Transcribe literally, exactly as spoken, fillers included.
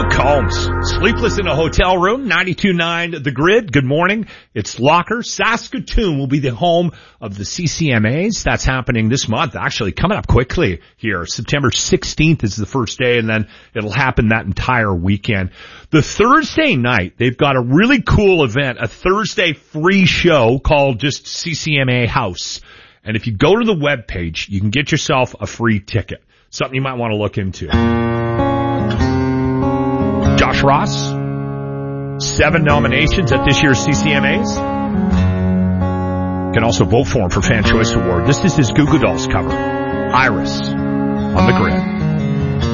Luke Combs, sleepless in a hotel room, ninety-two point nine The Grid. Good morning. It's Locker. Saskatoon will be the home of the C C M As. That's happening this month, actually coming up quickly here. September sixteenth is the first day, and then it'll happen that entire weekend. The Thursday night, they've got a really cool event, a Thursday free show called just C C M A House. And if you go to the webpage, you can get yourself a free ticket. Something you might want to look into. Josh Ross, seven nominations at this year's C C M As. You can also vote for him for Fan Choice Award. This is his Goo Goo Dolls cover, Iris, on The Grid.